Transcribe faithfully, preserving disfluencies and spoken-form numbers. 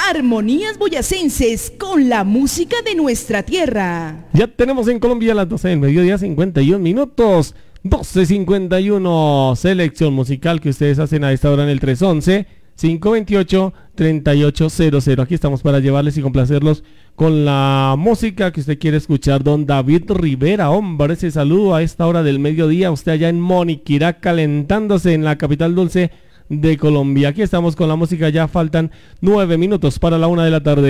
Armonías boyacenses con la música de nuestra tierra. Ya tenemos en Colombia las doce del mediodía, cincuenta y un minutos. doce cincuenta y uno. Selección musical que ustedes hacen a esta hora en el tres once, cinco veintiocho, treinta y ocho cero cero. Aquí estamos para llevarles y complacerlos con la música que usted quiere escuchar. Don David Rivera, hombre, ese saludo a esta hora del mediodía. Usted allá en Moniquirá calentándose en la capital dulce de Colombia. Aquí estamos con la música, ya faltan nueve minutos para la una de la tarde.